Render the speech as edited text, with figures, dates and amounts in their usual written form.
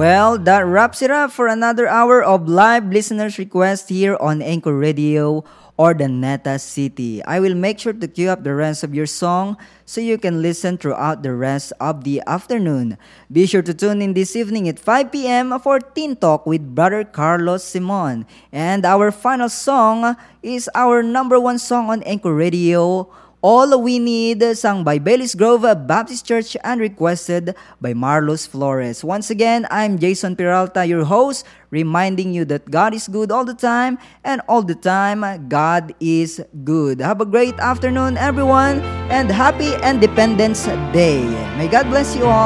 Well, that wraps it up for another hour of live listeners' request here on Anchor Radio or the Neta City. I will make sure to queue up the rest of your song so you can listen throughout the rest of the afternoon. Be sure to tune in this evening at 5 p.m. for Teen Talk with Brother Carlos Simon. And our final song is our number one song on Anchor Radio, All We Need, sung by Bailey's Grove Baptist Church and requested by Marlos Flores. Once again, I'm Jason Peralta, your host, reminding you that God is good all the time, and all the time, God is good. Have a great afternoon, everyone, and happy Independence Day. May God bless you all.